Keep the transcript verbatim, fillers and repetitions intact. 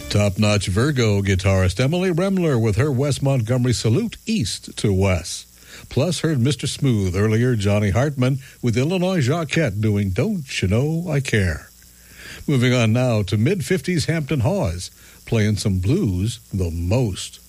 Top-notch Virgo guitarist Emily Remler with her Wes Montgomery salute East to Wes. Plus heard Mister Smooth earlier, Johnny Hartman with Illinois Jacquette doing Don't You Know I Care. Moving on now to mid-fifties Hampton Hawes, playing some blues the most.